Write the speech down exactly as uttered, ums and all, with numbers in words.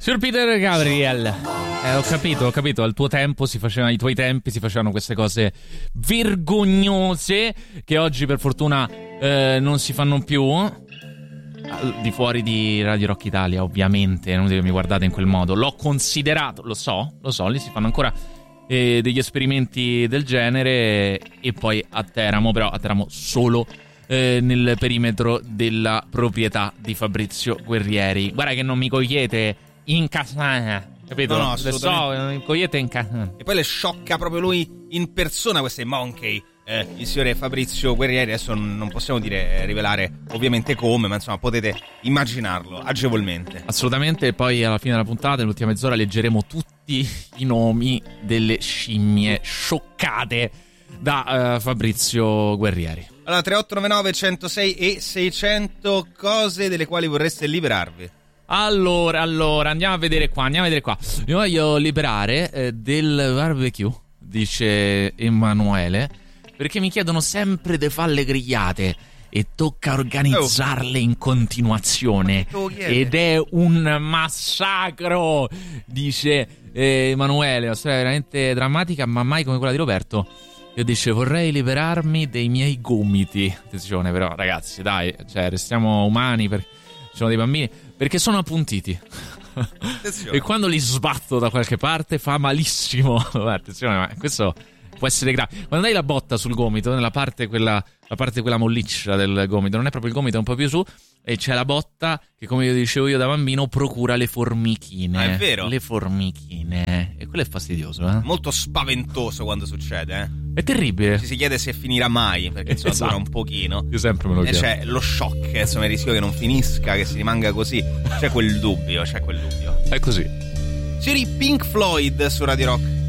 Sir Peter Gabriel, eh, ho capito, ho capito, al tuo tempo si faceva, ai tuoi tempi si facevano queste cose vergognose che oggi per fortuna eh, non si fanno più, di fuori di Radio Rock Italia ovviamente, non mi guardate in quel modo, l'ho considerato, lo so, lo so, lì si fanno ancora eh, degli esperimenti del genere e poi a Teramo, però a Teramo solo eh, nel perimetro della proprietà di Fabrizio Guerrieri. Guarda che non mi cogliete in casa, capito? No, no, le so, mi cogliete in casa. E poi le sciocca proprio lui in persona, queste Monkey, eh, il signore Fabrizio Guerrieri. Adesso non possiamo dire, rivelare ovviamente come, ma insomma potete immaginarlo agevolmente. Assolutamente. E poi alla fine della puntata, nell'ultima mezz'ora, leggeremo tutti i nomi delle scimmie scioccate da uh, Fabrizio Guerrieri. Allora, tre otto nove nove centosei e seicento cose delle quali vorreste liberarvi. Allora, allora, andiamo a vedere qua, andiamo a vedere qua. Mi voglio liberare eh, del barbecue, dice Emanuele, perché mi chiedono sempre di fare le grigliate e tocca organizzarle in continuazione ed è un massacro, dice eh, Emanuele. Una storia veramente drammatica, ma mai come quella di Roberto. Io dice vorrei liberarmi dei miei gomiti. Attenzione però ragazzi, dai, cioè restiamo umani, perché ci sono dei bambini, perché sono appuntiti e quando li sbatto da qualche parte fa malissimo. Attenzione, ma questo può essere grave. Quando dai la botta sul gomito, nella parte quella, la parte quella molliccia del gomito, non è proprio il gomito, è un po' più su, e c'è la botta che, come io dicevo io da bambino, procura le formichine. Ah, è vero? Le formichine. E quello è fastidioso, eh? Molto spaventoso quando succede, eh? È terribile. Ci si chiede se finirà mai, perché insomma esatto. dura un pochino. Io sempre me lo chiedo. E c'è lo shock, insomma, il rischio che non finisca, che si rimanga così. C'è quel dubbio, c'è quel dubbio. È così. Signori, Pink Floyd su Radio Rock.